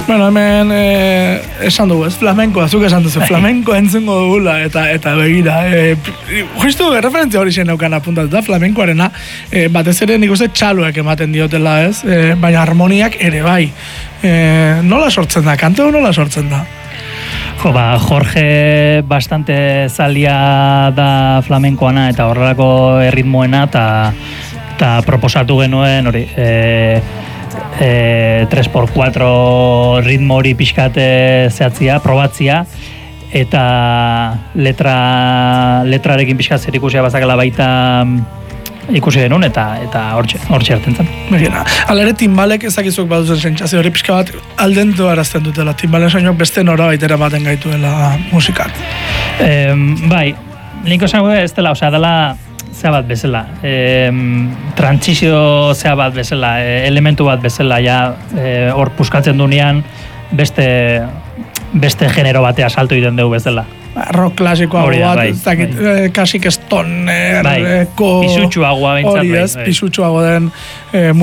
Bueno, hemen esan dugu, ez flamenkoa, zuk esan duzu, flamenkoa entzungo dugula, eta begira, justu referentzia hori zen neukan apuntatuta, flamenkoarena, batez ere nik uste txaloek ematen diotela, ez? Baina harmoniak ere bai. Nola sortzen da, kantu nola sortzen da? Jo, Jorge bastante zalia da flamenkoana eta horrelako erritmoena eta proposatu genuen hori 3x4 ritmo hori pixkat zehatzia, probatzia eta letrarekin pixkat zer ikusia bazakala baita ikusi denun eta hortxe hartzen zen. Begina, alere timbalek ezakizuk baduzen sentsazio hori pixka bat aldentu arazten dutela, timbalen soinuak beste nora baitera baten gaituela musikak. Bai, nik esango ez dela, dela zea bat bezala, trantsizio zea bat bezala, elementu bat bezala, hor puskatzen dunean beste genero batea salto iten dugu bezala. Rock klasikoa bat, kasik stoner, pisutsuagoa bintzat. Hori ez, pisutsuago den